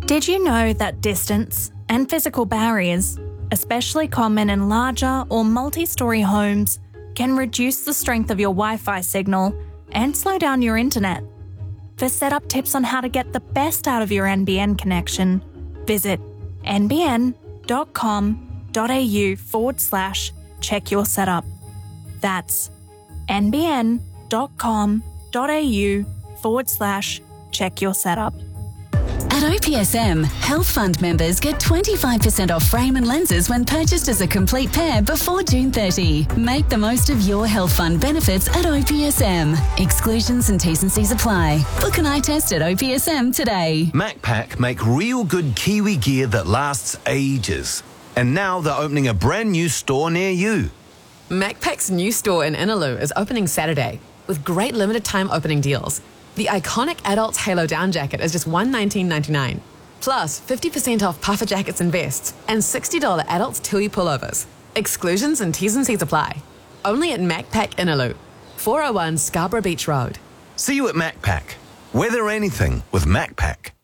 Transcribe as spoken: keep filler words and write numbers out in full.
Did you know that distance and physical barriers, especially common in larger or multi-storey homes, can reduce the strength of your Wi-Fi signal and slow down your internet? For setup tips on how to get the best out of your N B N connection, visit nbn.com.au forward slash check your setup. That's nbn.com.au forward slash check your setup. At O P S M, Health Fund members get twenty-five percent off frame and lenses when purchased as a complete pair before June thirtieth. Make the most of your Health Fund benefits at O P S M. Exclusions and T's and C's apply. Book an eye test at O P S M today. Macpac make real good Kiwi gear that lasts ages. And now they're opening a brand new store near you. Macpac's new store in Innaloo is opening Saturday with great limited time opening deals. The iconic Adults Halo Down jacket is just one hundred nineteen dollars ninety-nine, plus fifty percent off puffer jackets and vests, and sixty dollars Adults Tui pullovers. Exclusions and T's and C's apply. Only at Macpac Innaloo, four oh one Scarborough Beach Road. See you at Macpac. Weather anything with Macpac.